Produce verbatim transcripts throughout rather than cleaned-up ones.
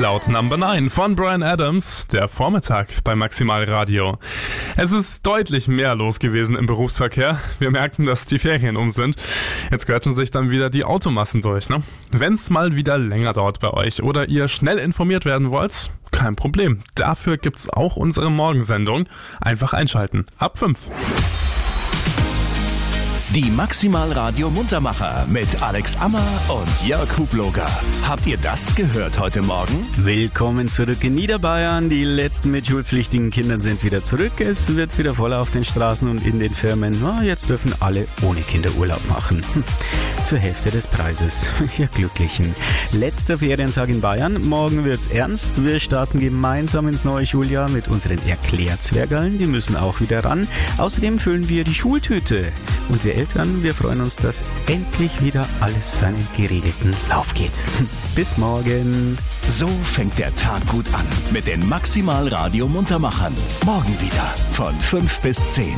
Cloud Number neun von Bryan Adams, der Vormittag bei Maximal Radio. Es ist deutlich mehr los gewesen im Berufsverkehr. Wir merken, dass die Ferien um sind. Jetzt quetschen sich dann wieder die Automassen durch, ne? Wenn's mal wieder länger dauert bei euch oder ihr schnell informiert werden wollt, kein Problem. Dafür gibt's auch unsere Morgensendung. Einfach einschalten. Ab fünf. Die Maximal Radio Muntermacher mit Alex Ammer und Jörg Hubloger. Habt ihr das gehört heute Morgen? Willkommen zurück in Niederbayern. Die letzten mit schulpflichtigen Kindern sind wieder zurück. Es wird wieder voll auf den Straßen und in den Firmen. Na, jetzt dürfen alle ohne Kinder Urlaub machen. Hm. Zur Hälfte des Preises. Ihr Glücklichen. Letzter Ferientag in Bayern. Morgen wird's ernst. Wir starten gemeinsam ins neue Schuljahr mit unseren Erklärzwergeln. Die müssen auch wieder ran. Außerdem füllen wir die Schultüte. Und wir Eltern, wir freuen uns, dass endlich wieder alles seinen geregelten Lauf geht. Bis morgen. So fängt der Tag gut an mit den Maximal Radio Muntermachern. Morgen wieder von fünf bis zehn.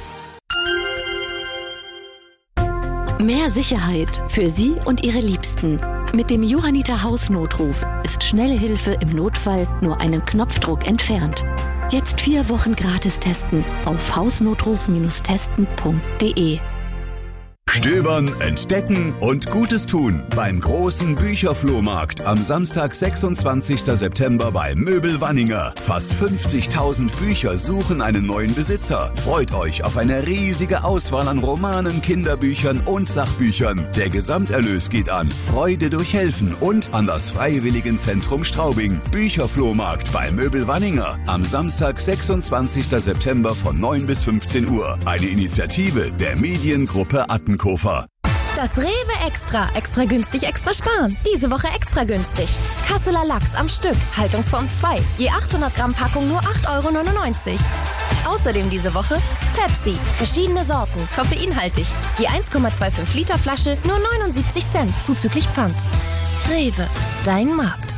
Mehr Sicherheit für Sie und Ihre Liebsten. Mit dem Johanniter Hausnotruf ist schnelle Hilfe im Notfall nur einen Knopfdruck entfernt. Jetzt vier Wochen gratis testen auf hausnotruf testen punkt de. Stöbern, entdecken und Gutes tun beim großen Bücherflohmarkt am Samstag, sechsundzwanzigsten September bei Möbel Wanninger. Fast fünfzigtausend Bücher suchen einen neuen Besitzer. Freut euch auf eine riesige Auswahl an Romanen, Kinderbüchern und Sachbüchern. Der Gesamterlös geht an Freude durch Helfen und an das Freiwilligenzentrum Straubing. Bücherflohmarkt bei Möbel Wanninger am Samstag, sechsundzwanzigsten September von neun bis fünfzehn Uhr. Eine Initiative der Mediengruppe Attenkofer. Das Rewe Extra. Extra günstig, extra sparen. Diese Woche extra günstig. Kasseler Lachs am Stück. Haltungsform zwei. Je achthundert Gramm Packung nur acht Euro neunundneunzig. Außerdem diese Woche Pepsi. Verschiedene Sorten. Koffeinhaltig. Je eins Komma fünfundzwanzig Liter Flasche nur neunundsiebzig Cent. Zuzüglich Pfand. Rewe. Dein Markt.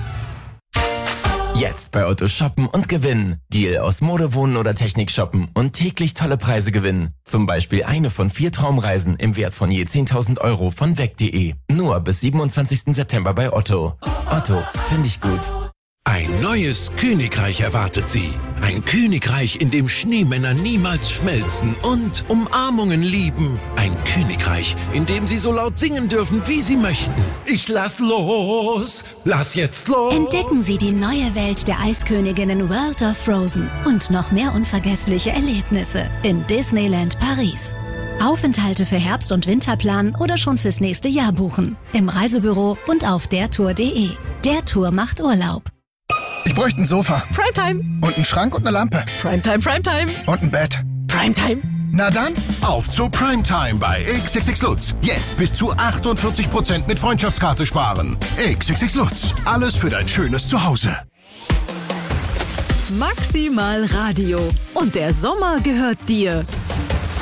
Jetzt bei Otto shoppen und gewinnen. Deal aus Mode, Wohnen oder Technik shoppen und täglich tolle Preise gewinnen. Zum Beispiel eine von vier Traumreisen im Wert von je zehntausend Euro von weg punkt de. Nur bis siebenundzwanzigsten September bei Otto. Otto, finde ich gut. Ein neues Königreich erwartet Sie. Ein Königreich, in dem Schneemänner niemals schmelzen und Umarmungen lieben. Ein Königreich, in dem Sie so laut singen dürfen, wie Sie möchten. Ich lass los, lass jetzt los. Entdecken Sie die neue Welt der Eisköniginnen World of Frozen und noch mehr unvergessliche Erlebnisse in Disneyland Paris. Aufenthalte für Herbst- und Winter planen oder schon fürs nächste Jahr buchen. Im Reisebüro und auf dertour punkt de. Der Tour macht Urlaub. Ich bräuchte ein Sofa. Primetime. Und einen Schrank und eine Lampe. Primetime, Primetime. Und ein Bett. Primetime. Na dann, auf zu Primetime bei X X X Lutz. Jetzt bis zu achtundvierzig Prozent mit Freundschaftskarte sparen. X X X Lutz. Alles für dein schönes Zuhause. Maximal Radio. Und der Sommer gehört dir.